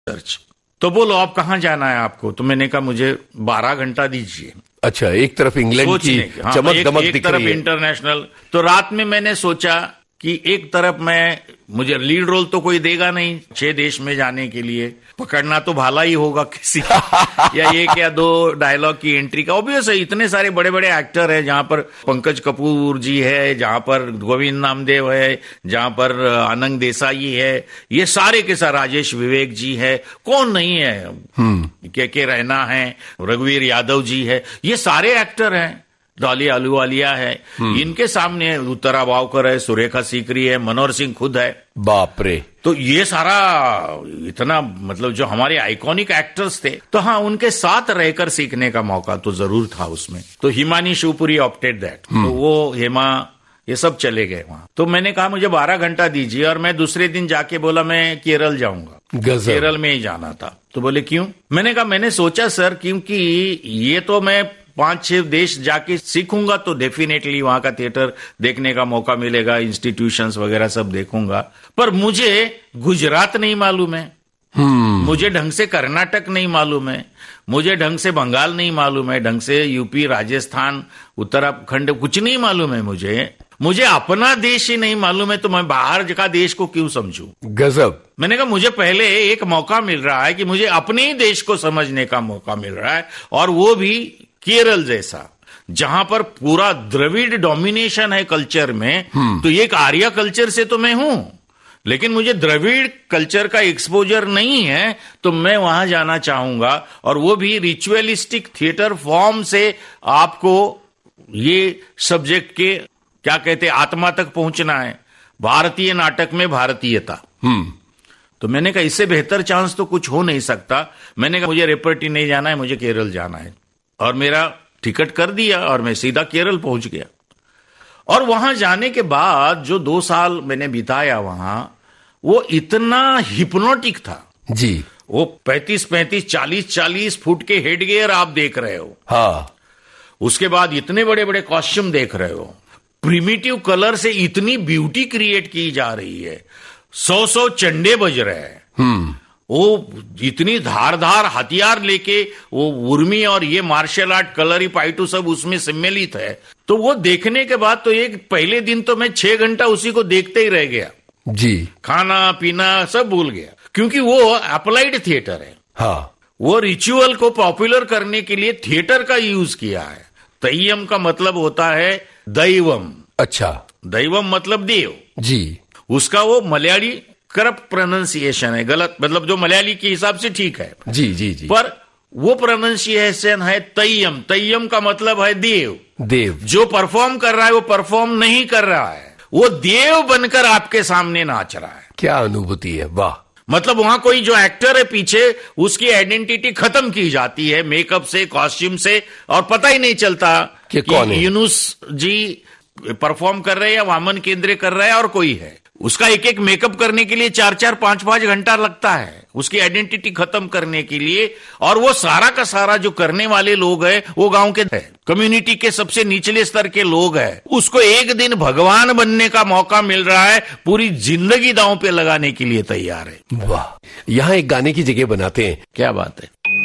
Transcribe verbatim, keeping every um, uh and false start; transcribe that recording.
Search. तो बोलो आप कहाँ जाना है आपको? तो मैंने कहा मुझे बारह घंटा दीजिए। अच्छा, एक तरफ इंग्लैंड की हाँ, चमक एक, दमक एक दिख तरफ रही है। इंटरनेशनल। तो रात में मैंने सोचा कि एक तरफ मैं, मुझे लीड रोल तो कोई देगा नहीं छह देश में जाने के लिए, पकड़ना तो भाला ही होगा किसी या एक या दो डायलॉग की एंट्री का। ऑब्वियस है, इतने सारे बड़े बड़े एक्टर हैं, जहां पर पंकज कपूर जी है, जहां पर गोविंद नामदेव है, जहां पर आनंद देसाई है, ये सारे के सारे, राजेश विवेक जी है, कौन नहीं है, के के रैना है, रघुवीर यादव जी है, ये सारे एक्टर हैं, डॉली आलूवालिया है, इनके सामने उत्तरा वावकर है, सुरेखा सीकरी है, मनोहर सिंह खुद है। बाप रे। तो ये सारा इतना, मतलब जो हमारे आइकॉनिक एक्टर्स थे, तो हाँ, उनके साथ रहकर सीखने का मौका तो जरूर था उसमें। तो हिमानी शिवपुरी ऑप्टेड दैट, तो वो हेमा ये सब चले गए वहां। तो मैंने कहा मुझे बारह घंटा दीजिए, और मैं दूसरे दिन जाके बोला मैं केरल जाऊंगा, केरल में ही जाना था। तो बोले क्यों? मैंने कहा मैंने सोचा सर, क्योंकि ये तो मैं पांच छह देश जाके सीखूंगा तो डेफिनेटली वहां का थिएटर देखने का मौका मिलेगा, इंस्टीट्यूशंस वगैरह सब देखूंगा, पर मुझे गुजरात नहीं मालूम है, hmm. मुझे ढंग से कर्नाटक नहीं मालूम है, मुझे ढंग से बंगाल नहीं मालूम है, ढंग से यूपी, राजस्थान, उत्तराखंड कुछ नहीं मालूम है मुझे मुझे अपना देश ही नहीं मालूम है, तो मैं बाहर का देश को क्यों समझूं? गजब। मैंने कहा मुझे पहले एक मौका मिल रहा है कि मुझे अपने ही देश को समझने का मौका मिल रहा है, और वो भी केरल जैसा, जहां पर पूरा द्रविड़ डोमिनेशन है कल्चर में। तो एक आर्य कल्चर से तो मैं हूं, लेकिन मुझे द्रविड़ कल्चर का एक्सपोजर नहीं है, तो मैं वहां जाना चाहूंगा, और वो भी रिचुअलिस्टिक थिएटर फॉर्म से आपको ये सब्जेक्ट के क्या कहते हैं आत्मा तक पहुंचना है, भारतीय नाटक में भारतीयता। तो मैंने कहा इससे बेहतर चांस तो कुछ हो नहीं सकता। मैंने कहा मुझे रेपर्टी नहीं जाना है, मुझे केरल जाना है, और मेरा टिकट कर दिया और मैं सीधा केरल पहुंच गया। और वहां जाने के बाद जो दो साल मैंने बिताया वहां, वो इतना हिप्नोटिक था जी। वो पैंतीस पैंतीस चालीस चालीस फुट के हेडगियर आप देख रहे हो, हाँ, उसके बाद इतने बड़े बड़े कॉस्ट्यूम देख रहे हो, प्रिमिटिव कलर से इतनी ब्यूटी क्रिएट की जा रही है, सौ सौ चंडे बज रहे हैं, हम्म वो इतनी धारधार हथियार लेके, वो उर्मी और ये मार्शल आर्ट कलरी पाइटू सब उसमें सम्मिलित है। तो वो देखने के बाद तो एक पहले दिन तो मैं छह घंटा उसी को देखते ही रह गया जी, खाना पीना सब भूल गया, क्योंकि वो अप्लाइड थिएटर है। हाँ, वो रिचुअल को पॉपुलर करने के लिए थिएटर का यूज किया है। तय्यम का मतलब होता है दैवम। अच्छा, दैवम मतलब देव जी। उसका वो मलयाली करप्ट प्रोनाउंसिएशन है, गलत, मतलब जो मलयाली के हिसाब से ठीक है जी जी जी, पर वो प्रोनाउंसिएशन है तय्यम। तय्यम का मतलब है देव। देव जो परफॉर्म कर रहा है वो परफॉर्म नहीं कर रहा है, वो देव बनकर आपके सामने नाच रहा है। क्या अनुभूति है, वाह। मतलब वहां कोई जो एक्टर है पीछे, उसकी आइडेंटिटी खत्म की जाती है मेकअप से, कॉस्ट्यूम से, और पता ही नहीं चलता कि कौन है। यूनुस जी परफॉर्म कर रहे हैं या वामन केंद्रे कर रहे हैं और कोई है। उसका एक एक मेकअप करने के लिए चार चार पांच पांच घंटा लगता है, उसकी आइडेंटिटी खत्म करने के लिए। और वो सारा का सारा जो करने वाले लोग हैं वो गांव के है, कम्युनिटी के सबसे निचले स्तर के लोग हैं। उसको एक दिन भगवान बनने का मौका मिल रहा है, पूरी जिंदगी दांव पे लगाने के लिए तैयार है। वाह। यहाँ एक गाने की जगह बनाते हैं, क्या बात है।